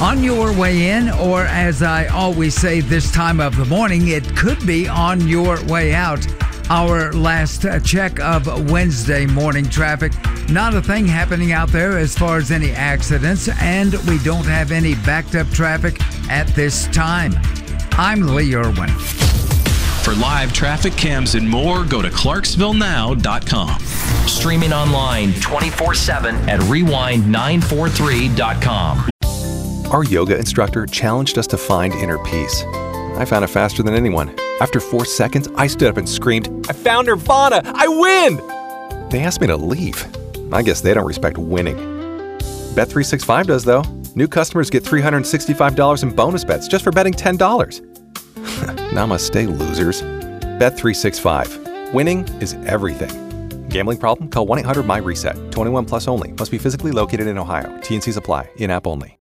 On your way in, or as I always say this time of the morning, it could be on your way out. Our last check of Wednesday morning traffic. Not a thing happening out there as far as any accidents, and we don't have any backed up traffic at this time. I'm Lee Irwin. For live traffic cams and more, go to ClarksvilleNow.com. Streaming online 24/7 at Rewind943.com. Our yoga instructor challenged us to find inner peace. I found it faster than anyone. After 4 seconds, I stood up and screamed, "I found Nirvana! I win!" They asked me to leave. I guess they don't respect winning. Bet365 does, though. New customers get $365 in bonus bets just for betting $10. Namaste, losers. Bet365. Winning is everything. Gambling problem? Call 1-800-MY-RESET. 21 plus only. Must be physically located in Ohio. T&Cs apply. In-app only.